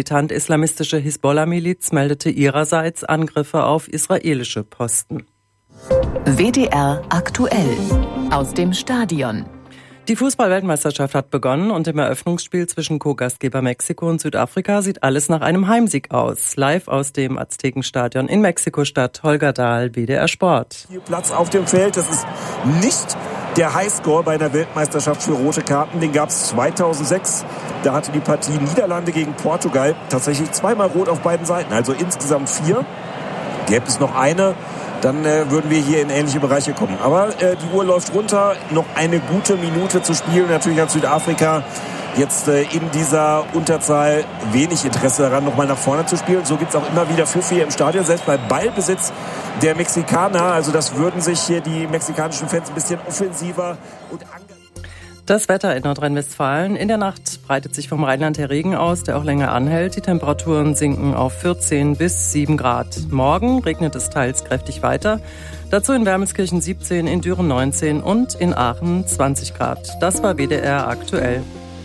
militant islamistische Hisbollah-Miliz meldete ihrerseits Angriffe auf israelische Posten. WDR aktuell aus dem Stadion. Die Fußball-Weltmeisterschaft hat begonnen und im Eröffnungsspiel zwischen Co-Gastgeber Mexiko und Südafrika sieht alles nach einem Heimsieg aus. Live aus dem Aztekenstadion in Mexiko-Stadt, Holger Dahl, WDR Sport. Viel Platz auf dem Feld, das ist nicht der Highscore bei einer Weltmeisterschaft für rote Karten. Den gab es 2006, da hatte die Partie Niederlande gegen Portugal tatsächlich zweimal rot auf beiden Seiten, also insgesamt 4. Gäbe es noch eine, dann würden wir hier in ähnliche Bereiche kommen. Aber die Uhr läuft runter, noch eine gute Minute zu spielen. Natürlich hat Südafrika jetzt in dieser Unterzahl wenig Interesse daran, nochmal nach vorne zu spielen. So gibt es auch immer wieder Pfiffe hier im Stadion, selbst bei Ballbesitz der Mexikaner. Also das würden sich hier die mexikanischen Fans ein bisschen offensiver und Das Wetter in Nordrhein-Westfalen. In der Nacht breitet sich vom Rheinland her Regen aus, der auch länger anhält. Die Temperaturen sinken auf 14 bis 7 Grad. Morgen regnet es teils kräftig weiter. Dazu in Wermelskirchen 17, in Düren 19 und in Aachen 20 Grad. Das war WDR aktuell.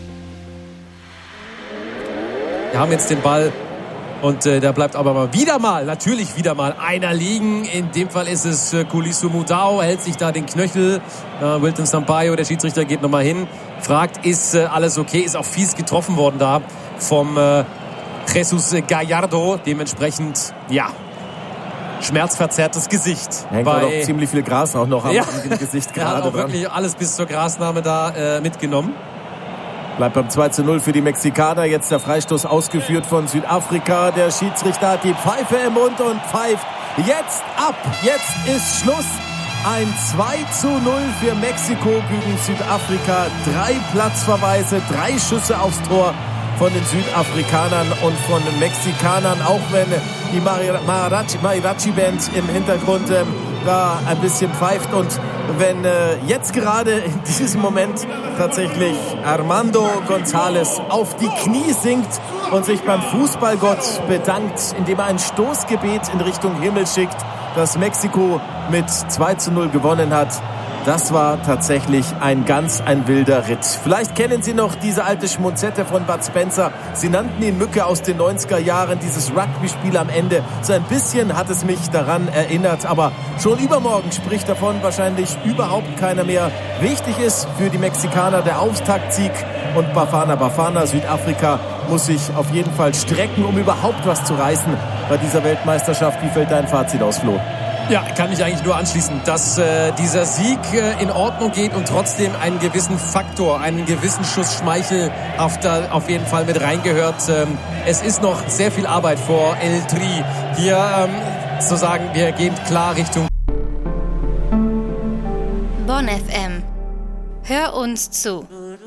Wir haben jetzt den Ball und da bleibt aber natürlich wieder mal einer liegen. In dem Fall ist es Kulisu Mudau, hält sich da den Knöchel. Wilton Sampaio, der Schiedsrichter, geht nochmal hin, fragt, ist alles okay? Ist auch fies getroffen worden da vom Jesus Gallardo. Dementsprechend, ja, schmerzverzerrtes Gesicht. Hängt auch noch ziemlich viel Gras auch noch am Gesicht gerade. Er hat auch dran. wirklich alles bis zur Grasnahme da mitgenommen. Bleibt beim 2:0 für die Mexikaner. Jetzt der Freistoß ausgeführt von Südafrika. Der Schiedsrichter hat die Pfeife im Mund und pfeift jetzt ab. Jetzt ist Schluss. Ein 2:0 für Mexiko gegen Südafrika. 3 Platzverweise, 3 Schüsse aufs Tor von den Südafrikanern und von den Mexikanern. Auch wenn die Mariachi-Band im Hintergrund da ein bisschen pfeift und wenn jetzt gerade in diesem Moment tatsächlich Armando González auf die Knie sinkt und sich beim Fußballgott bedankt, indem er ein Stoßgebet in Richtung Himmel schickt, dass Mexiko mit 2:0 gewonnen hat. Das war tatsächlich ein wilder Ritt. Vielleicht kennen Sie noch diese alte Schmonzette von Bud Spencer. Sie nannten ihn Mücke aus den 90er Jahren, dieses Rugby-Spiel am Ende. So ein bisschen hat es mich daran erinnert, aber schon übermorgen spricht davon wahrscheinlich überhaupt keiner mehr. Wichtig ist für die Mexikaner der Auftaktsieg und Bafana Südafrika muss sich auf jeden Fall strecken, um überhaupt was zu reißen bei dieser Weltmeisterschaft. Wie fällt dein Fazit aus, Flo? Ja, kann mich eigentlich nur anschließen, dass dieser Sieg in Ordnung geht und trotzdem einen gewissen Faktor, einen gewissen Schuss Schmeichel auf jeden Fall mit reingehört. Es ist noch sehr viel Arbeit vor El Tri. Hier zu sagen, wir gehen klar Richtung Bonn FM. Hör uns zu.